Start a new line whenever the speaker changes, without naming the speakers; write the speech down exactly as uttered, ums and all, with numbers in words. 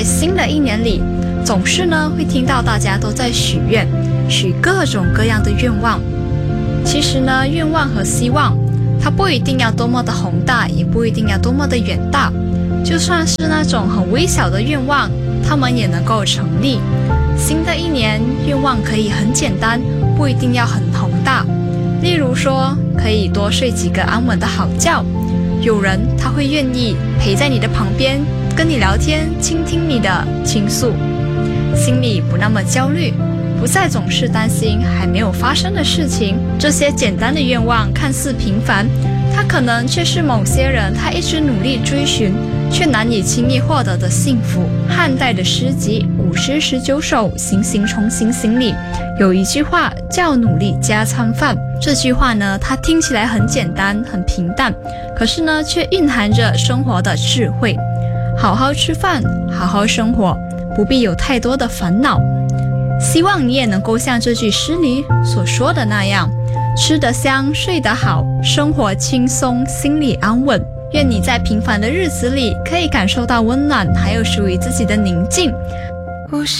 在新的一年里，总是呢会听到大家都在许愿，许各种各样的愿望。其实呢，愿望和希望，它不一定要多么的宏大，也不一定要多么的远大。就算是那种很微小的愿望，它们也能够成立。新的一年，愿望可以很简单，不一定要很宏大。例如说，可以多睡几个安稳的好觉。有人他会愿意陪在你的旁边，跟你聊天，倾听你的倾诉，心里不那么焦虑，不再总是担心还没有发生的事情。这些简单的愿望看似平凡，它可能却是某些人他一直努力追寻，却难以轻易获得的幸福。汉代的诗集《五诗十九首·行行重行行》里有一句话叫努力加餐饭。这句话呢，它听起来很简单很平淡，可是呢却蕴含着生活的智慧。好好吃饭，好好生活，不必有太多的烦恼。希望你也能够像这句诗里所说的那样，吃得香，睡得好，生活轻松，心里安稳。愿你在平凡的日子里可以感受到温暖，还有属于自己的宁静。
无声